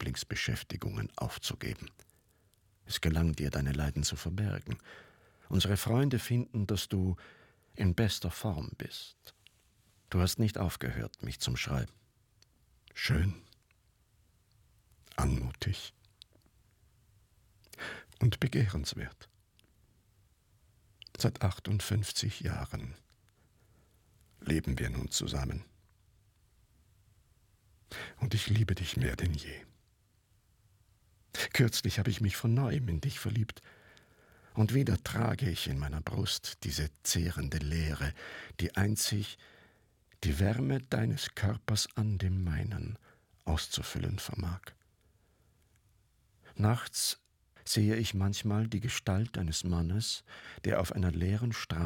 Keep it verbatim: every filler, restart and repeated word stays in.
Lieblingsbeschäftigungen aufzugeben. Es gelang dir, deine Leiden zu verbergen. Unsere Freunde finden, dass du in bester Form bist. Du hast nicht aufgehört, mich zum Schreiben. Schön, anmutig und begehrenswert. Seit achtundfünfzig Jahren leben wir nun zusammen. Und ich liebe dich mehr denn je. Kürzlich habe ich mich von neuem in dich verliebt. Und wieder trage ich in meiner Brust diese zehrende Leere, die einzig die Wärme deines Körpers an dem meinen auszufüllen vermag. Nachts sehe ich manchmal die Gestalt eines Mannes, der auf einer leeren Straße